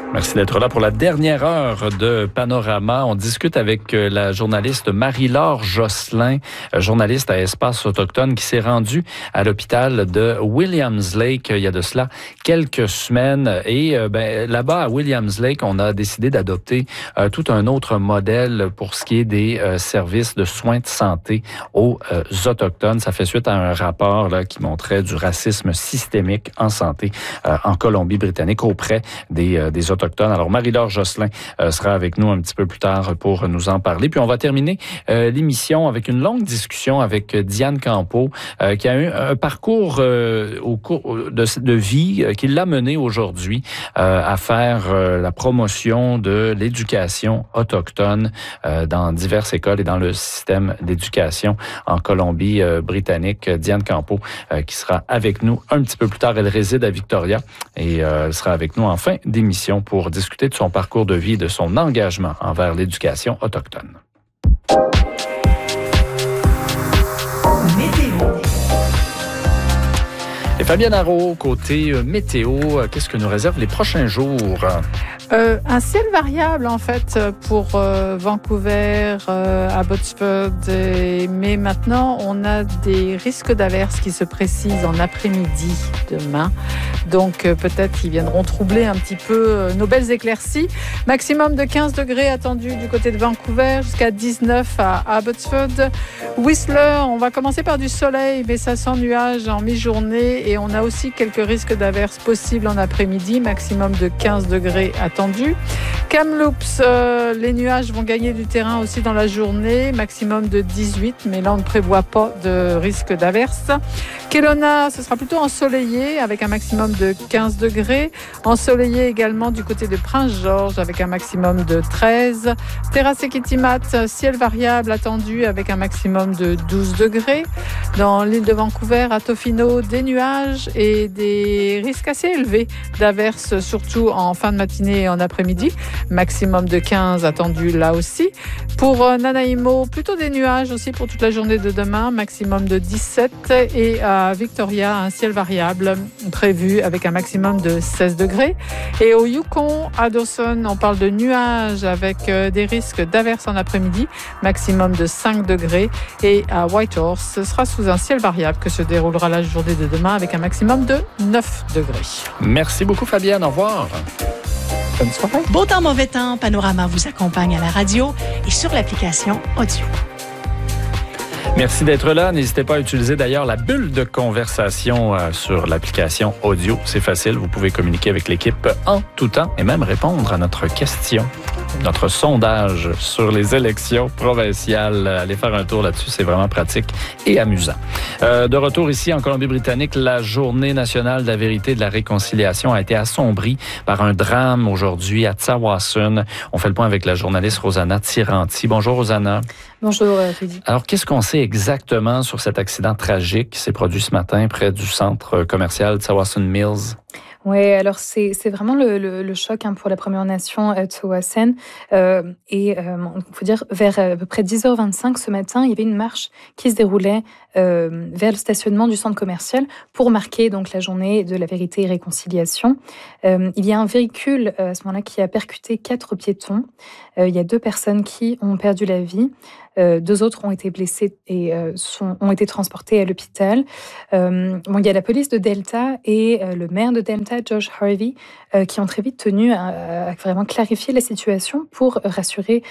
Merci d'être là pour la dernière heure de Panorama. On discute avec la journaliste Marie-Laure Josselin, journaliste à Espace Autochtone, qui s'est rendue à l'hôpital de Williams Lake il y a de cela quelques semaines. Et là-bas, à Williams Lake, on a décidé d'adopter tout un autre modèle pour ce qui est des services de soins de santé aux Autochtones. Ça fait suite à un rapport là, qui montrait du racisme systémique en santé en Colombie-Britannique auprès des Autochtones. Alors, Marie-Laure Josselin sera avec nous un petit peu plus tard pour nous en parler. Puis, on va terminer l'émission avec une longue discussion avec Diane Campeau, qui a eu un parcours au cours de vie qui l'a mené aujourd'hui à faire la promotion de l'éducation autochtone dans diverses écoles et dans le système d'éducation en Colombie-Britannique. Diane Campeau qui sera avec nous un petit peu plus tard. Elle réside à Victoria et elle sera avec nous en fin d'émission pour discuter de son parcours de vie et de son engagement envers l'éducation autochtone. Et Fabienne Arrault, côté météo, qu'est-ce que nous réservent les prochains jours? Un ciel variable, en fait, pour Vancouver, Abbotsford. Mais maintenant, on a des risques d'averses qui se précisent en après-midi demain. Donc, peut-être qu'ils viendront troubler un petit peu nos belles éclaircies. Maximum de 15 degrés attendu du côté de Vancouver, jusqu'à 19 à Abbotsford. Whistler, on va commencer par du soleil, mais ça sent nuages en mi-journée. Et on a aussi quelques risques d'averses possibles en après-midi, maximum de 15 degrés attendu. Kamloops, les nuages vont gagner du terrain aussi dans la journée, maximum de 18, mais là on ne prévoit pas de risque d'averse. Kelowna, ce sera plutôt ensoleillé avec un maximum de 15 degrés. Ensoleillé également du côté de Prince-Georges avec un maximum de 13. Terrasse et Kitimat, ciel variable attendu avec un maximum de 12 degrés. Dans l'île de Vancouver, à Tofino, des nuages et des risques assez élevés d'averses, surtout en fin de matinée et en après-midi. Maximum de 15 attendu là aussi. Pour Nanaimo, plutôt des nuages aussi pour toute la journée de demain, maximum de 17. Et à Victoria, un ciel variable prévu avec un maximum de 16 degrés. Et au Yukon, à Dawson, on parle de nuages avec des risques d'averses en après-midi, maximum de 5 degrés. Et à Whitehorse, ce sera sous un ciel variable que se déroulera la journée de demain avec un maximum de 9 degrés. Merci beaucoup, Fabienne. Au revoir. Bonne soirée. Beau temps, mauvais temps, Panorama vous accompagne à la radio et sur l'application audio. Merci d'être là. N'hésitez pas à utiliser d'ailleurs la bulle de conversation sur l'application audio. C'est facile. Vous pouvez communiquer avec l'équipe en tout temps et même répondre à notre question, notre sondage sur les élections provinciales. Allez faire un tour là-dessus. C'est vraiment pratique et amusant. De retour ici en Colombie-Britannique, la Journée nationale de la vérité et de la réconciliation a été assombrie par un drame aujourd'hui à Tsawwassen. On fait le point avec la journaliste Rosanna Tiranti. Bonjour Rosanna. Bonjour Rudy. Alors, qu'est-ce qu'on sait exactement sur cet accident tragique qui s'est produit ce matin près du centre commercial Tsawwassen Mills? Oui, alors c'est vraiment le choc pour la Première Nation Tsawwassen. Il faut dire, vers à peu près 10h25 ce matin, il y avait une marche qui se déroulait vers le stationnement du centre commercial pour marquer donc la journée de la vérité et réconciliation. Il y a un véhicule à ce moment-là qui a percuté 4 piétons. Il y a 2 personnes qui ont perdu la vie. 2 autres ont été blessés et ont été transportés à l'hôpital. Il y a la police de Delta et le maire de Delta, Josh Harvey, qui ont très vite tenu à vraiment clarifier la situation pour rassurer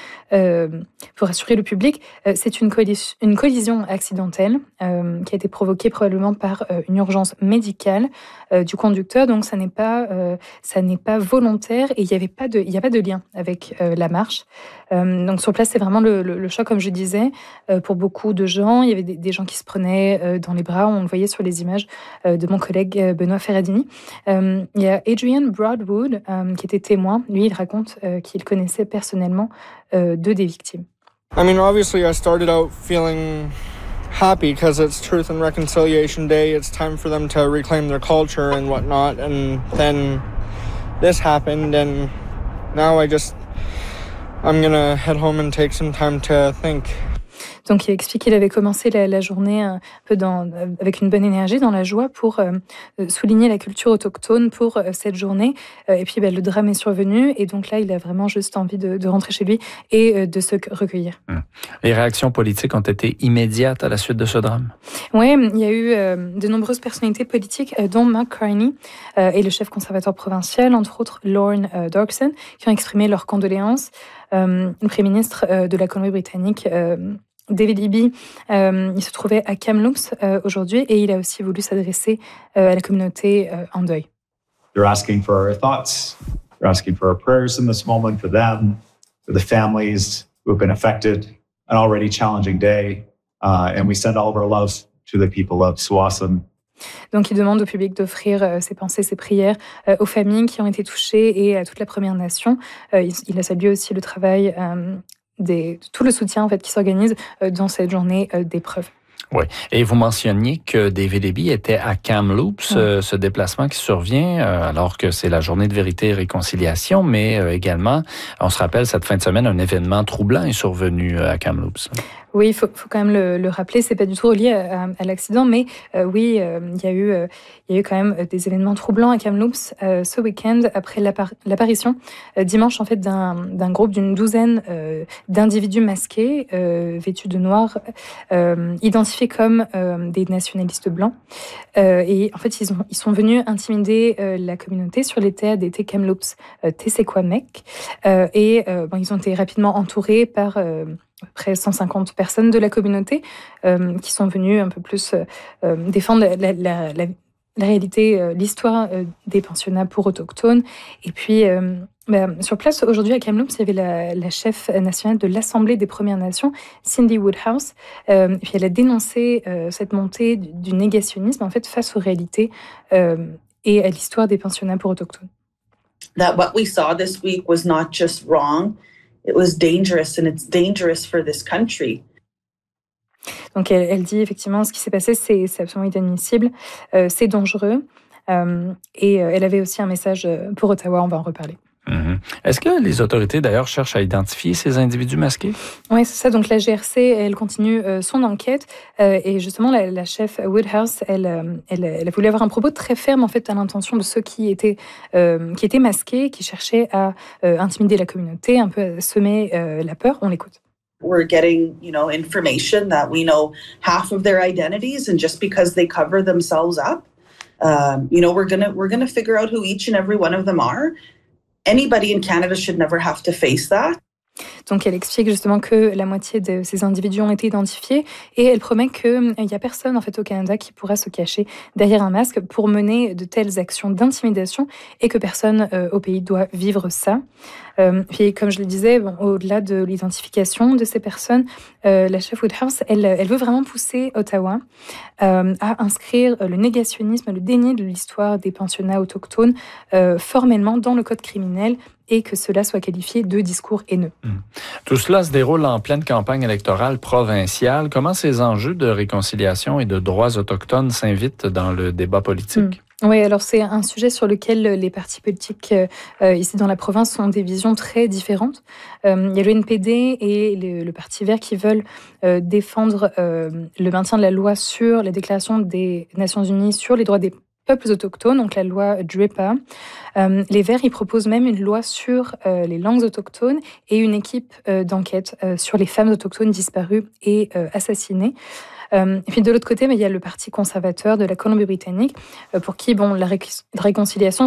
le public. C'est une collision accidentelle qui a été provoquée probablement par une urgence médicale du conducteur. Donc ça n'est pas volontaire et il n'y a pas de lien avec la marche. Donc sur place, c'est vraiment le choc, comme je disais, pour beaucoup de gens. Il y avait des gens qui se prenaient dans les bras. On le voyait sur les images de mon collègue Benoît Ferradini. Il y a Adrian Broadwood qui était témoin. Lui, il raconte qu'il connaissait personnellement 2 des victimes. I mean, obviously, I started out feeling happy because it's Truth and Reconciliation Day. It's time for them to reclaim their culture and whatnot. And then this happened, and now I'm gonna head home and take some time to think. Donc, il explique qu'il avait commencé la journée un peu avec une bonne énergie, dans la joie, pour souligner la culture autochtone pour cette journée. Et puis, le drame est survenu. Et donc là, il a vraiment juste envie de rentrer chez lui et de se recueillir. Les réactions politiques ont été immédiates à la suite de ce drame? Oui, il y a eu de nombreuses personnalités politiques, dont Mark Carney et le chef conservateur provincial, entre autres Lorne Dorkson, qui ont exprimé leurs condoléances. Le Premier ministre de la Colombie-Britannique, David Eby, il se trouvait à Kamloops aujourd'hui et il a aussi voulu s'adresser à la communauté en deuil. They're asking for our thoughts. They're asking for our prayers in this moment for them, for the families who have been affected. An already challenging day, and we send all of our love to the people of Tsawwassen. Donc, il demande au public d'offrir ses pensées, ses prières aux familles qui ont été touchées et à toute la Première Nation. Il a salué aussi le travail tout le soutien en fait, qui s'organise dans cette journée d'épreuve. Oui. Et vous mentionniez que David Eby était à Kamloops, ce déplacement qui survient alors que c'est la journée de vérité et réconciliation, mais également, on se rappelle, cette fin de semaine, un événement troublant est survenu à Kamloops. Oui, il faut quand même le rappeler, c'est pas du tout relié à l'accident, mais il y a eu quand même des événements troublants à Kamloops ce week-end après l'apparition dimanche en fait d'un groupe d'une douzaine d'individus masqués vêtus de noir, identifiés comme des nationalistes blancs, et en fait ils sont venus intimider la communauté sur les terres d'été Kamloops Tesekwamek, et ils ont été rapidement entourés par à peu près 150 personnes de la communauté qui sont venues un peu plus défendre la réalité, l'histoire des pensionnats pour autochtones. Et puis, sur place, aujourd'hui à Kamloops, il y avait la chef nationale de l'Assemblée des Premières Nations, Cindy Woodhouse. Et puis elle a dénoncé cette montée du négationnisme en fait, face aux réalités et à l'histoire des pensionnats pour autochtones. That what we saw this week was not just wrong. It was dangerous, and it's dangerous for this country. Donc elle dit effectivement ce qui s'est passé, c'est absolument inadmissible, c'est dangereux. Et elle avait aussi un message pour Ottawa, on va en reparler. Mm-hmm. Est-ce que les autorités d'ailleurs cherchent à identifier ces individus masqués? Oui, c'est ça. Donc la GRC, elle continue son enquête et justement la chef Woodhouse, elle a voulu avoir un propos très ferme en fait à l'intention de ceux qui étaient masqués, qui cherchaient à intimider la communauté, un peu à semer la peur. On l'écoute. We're getting, information that we know half of their identities, and just because they cover themselves up, we're gonna figure out who each and every one of them are. Anybody in Canada should never have to face that. Donc elle explique justement que la moitié de ces individus ont été identifiés et elle promet qu'il n'y a personne en fait au Canada qui pourra se cacher derrière un masque pour mener de telles actions d'intimidation et que personne au pays doit vivre ça. Puis comme je le disais, au-delà de l'identification de ces personnes, la chef Woodhouse, elle veut vraiment pousser Ottawa à inscrire le négationnisme, le déni de l'histoire des pensionnats autochtones formellement dans le code criminel et que cela soit qualifié de discours haineux. Tout cela se déroule en pleine campagne électorale provinciale. Comment ces enjeux de réconciliation et de droits autochtones s'invitent dans le débat politique? Oui, alors c'est un sujet sur lequel les partis politiques ici dans la province ont des visions très différentes. Il y a le NPD et le Parti vert qui veulent défendre le maintien de la loi sur la Déclaration des Nations Unies sur les droits des peuples autochtones, donc la loi DRIPA. Les Verts, ils proposent même une loi sur les langues autochtones et une équipe d'enquête sur les femmes autochtones disparues et assassinées. Et puis de l'autre côté, il y a le Parti conservateur de la Colombie-Britannique, pour qui la réconciliation,